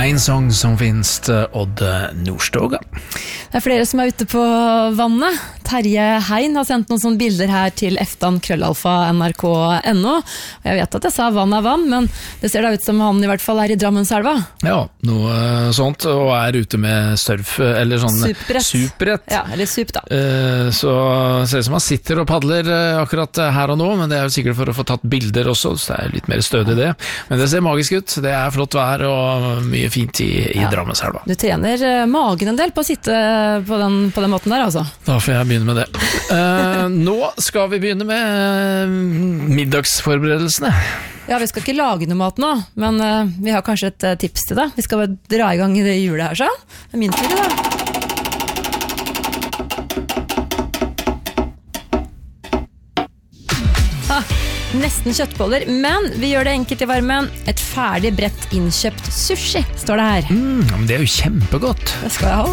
en sång som finnes Odd Nordstoga. Det flere som ute på vannet. Terje Hein har sendt noen sånne bilder her til eftan@nrk.no. Jeg vet at jeg sa vann er vann, men det ser da ut som han i hvert fall i Drammenselva. Ja, noe sånt, og ute med surf, eller sånn superbrett. Ja, eller sup da. Så ser det som han sitter og padler akkurat her og nå, men det jo sikkert for å få tatt bilder også, så det litt mer stødig det. Men det ser magisk ut, det flott vær og mye fint i Drammenselva. Du trener magen en del på å sitte på den måten der, altså. Da får jeg begynne med det. Nå skal vi begynne med middagsforberedelsene. Ja, vi skal ikke lage noe mat nå, men vi har kanskje et tips til deg. Vi skal bare dra i gang i det julet her, så. Det min tur, da. Nesten kjøttboller, men vi gjør det enkelt i varmen. Et ferdig brett innkjøpt sushi, står det her. Men det jo kjempegodt. Det skal jeg ha.